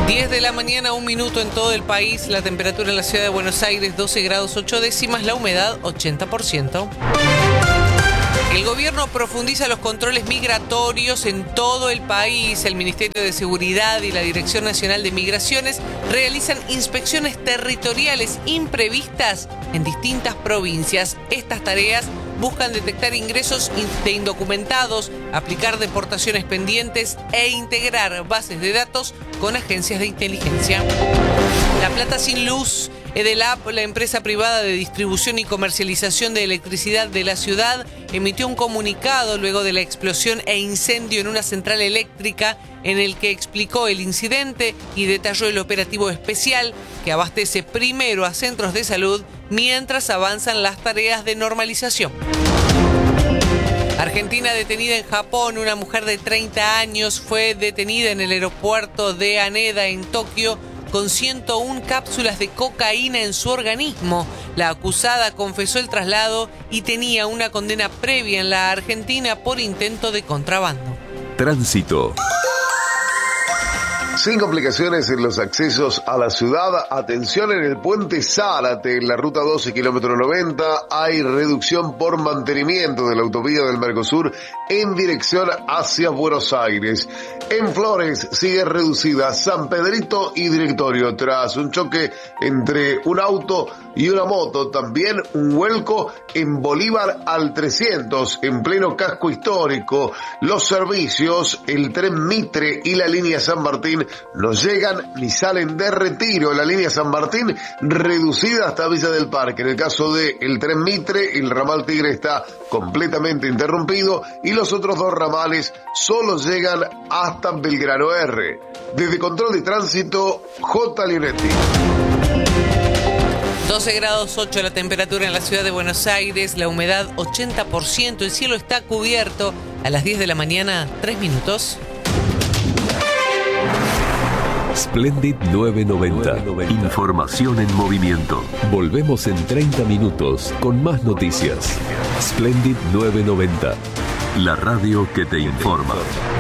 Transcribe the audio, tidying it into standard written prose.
10 de la mañana, 1 minuto en todo el país. La temperatura en la ciudad de Buenos Aires, 12 grados 8 décimas. La humedad, 80%. El gobierno profundiza los controles migratorios en todo el país. El Ministerio de Seguridad y la Dirección Nacional de Migraciones realizan inspecciones territoriales imprevistas en distintas provincias. Estas tareas buscan detectar ingresos de indocumentados, aplicar deportaciones pendientes e integrar bases de datos con agencias de inteligencia. La Plata sin luz. EDELAP, la empresa privada de distribución y comercialización de electricidad de la ciudad, emitió un comunicado luego de la explosión e incendio en una central eléctrica en el que explicó el incidente y detalló el operativo especial que abastece primero a centros de salud mientras avanzan las tareas de normalización. Argentina detenida en Japón. Una mujer de 30 años fue detenida en el aeropuerto de Haneda en Tokio con 101 cápsulas de cocaína en su organismo. La acusada confesó el traslado y tenía una condena previa en la Argentina por intento de contrabando. Tránsito. Sin complicaciones en los accesos a la ciudad. Atención en el puente Zárate, en la ruta 12, kilómetro 90. Hay reducción por mantenimiento de la autovía del Mercosur en dirección hacia Buenos Aires. En Flores sigue reducida San Pedrito y Directorio tras un choque entre un auto y una moto. También un vuelco en Bolívar al 300, en pleno casco histórico. Los servicios, el tren Mitre y la línea San Martín no llegan ni salen de Retiro. La línea San Martín reducida hasta Villa del Parque. En el caso del tren Mitre, el ramal Tigre está completamente interrumpido y los otros dos ramales solo llegan hasta Belgrano R. Desde Control de Tránsito, J. Lionetti. 12 grados 8 la temperatura en la ciudad de Buenos Aires, la humedad 80%, el cielo está cubierto. A las 10 de la mañana, 3 minutos. Splendid 990. Información en movimiento. Volvemos en 30 minutos con más noticias. Splendid 990. La radio que te informa.